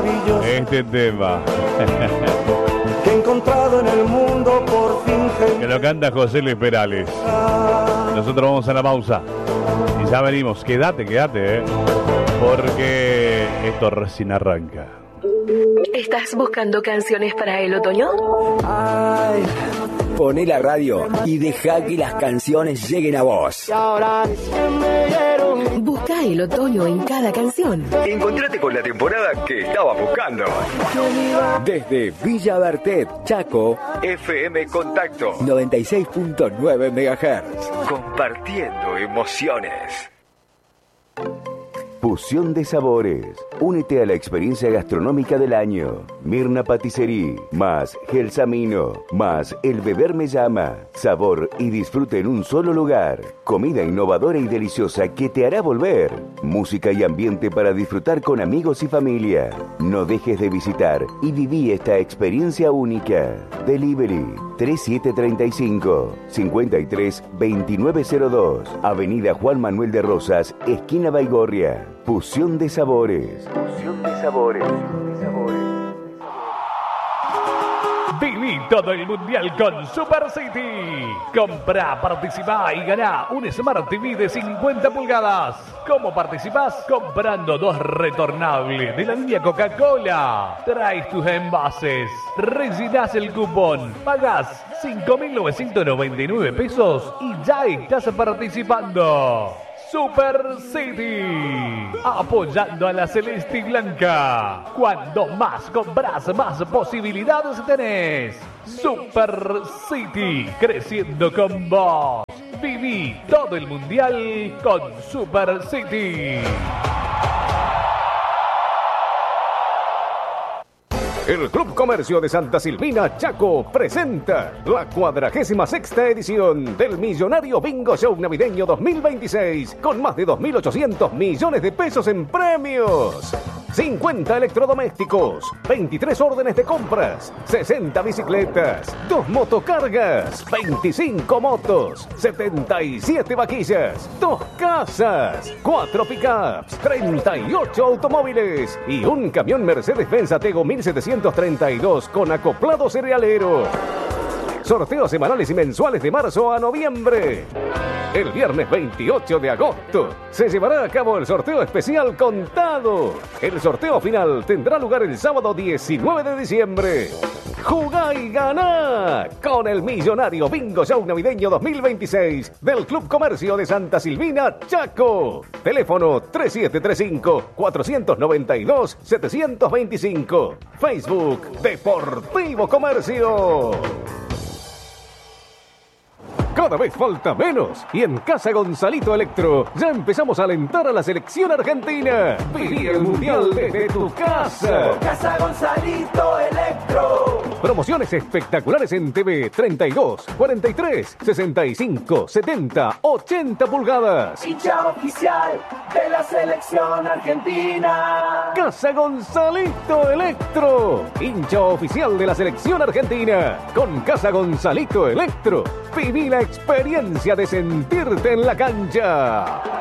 Este tema. Que he encontrado en el mundo por fin Que lo canta José Luis Perales. Nosotros vamos a la pausa. Y ya venimos. Quédate, porque esto recién arranca. ¿Estás buscando canciones para el otoño? Ay, poné la radio y deja que las canciones lleguen a vos. Busca el otoño en cada canción. Encontrate con la temporada que estabas buscando. Desde Villa Bertet, Chaco, FM Contacto 96.9 MHz. Compartiendo emociones. Fusión de sabores. Únete a la experiencia gastronómica del año. Mirna Patisserie, más Gelsamino, más El Beber Me Llama. Sabor y disfrute en un solo lugar. Comida innovadora y deliciosa que te hará volver. Música y ambiente para disfrutar con amigos y familia. No dejes de visitar y viví esta experiencia única. Delivery 3735 53 2902. Avenida Juan Manuel de Rosas, esquina Baigorria. Fusión de sabores. Fusión de sabores. Viví todo el mundial con Super City. Compra, participá y ganá un Smart TV de 50 pulgadas. ¿Cómo participás? Comprando 2 retornables de la línea Coca-Cola. Traes tus envases, rellenás el cupón, pagás 5.999 pesos y ya estás participando. Super City, apoyando a la Celeste y Blanca. Cuando más compras, más posibilidades tenés. Super City, creciendo con vos. Viví todo el mundial con Super City. El Club Comercio de Santa Silvina, Chaco, presenta la 46ª edición del Millonario Bingo Show Navideño 2026, con más de 2.800 millones de pesos en premios. 50 electrodomésticos, 23 órdenes de compras, 60 bicicletas, 2 motocargas, 25 motos, 77 vaquillas, 2 casas, 4 pickups, 38 automóviles y un camión Mercedes-Benz Atego 1732 con acoplado cerealero. Sorteos semanales y mensuales de marzo a noviembre. El viernes 28 de agosto se llevará a cabo el sorteo especial contado. El sorteo final tendrá lugar el sábado 19 de diciembre. ¡Jugá y ganá! Con el Millonario Bingo Show Navideño 2026 del Club Comercio de Santa Silvina, Chaco. Teléfono 3735-492-725. Facebook Deportivo Comercio. Cada vez falta menos y en Casa Gonzalito Electro ya empezamos a alentar a la selección argentina. Viví el mundial desde tu casa. Casa Gonzalito Electro. Promociones espectaculares en TV 32, 43, 65, 70, 80 pulgadas. Hincha oficial de la selección argentina. Casa Gonzalito Electro, hincha oficial de la selección argentina. Con Casa Gonzalito Electro, viví la experiencia de sentirte en la cancha.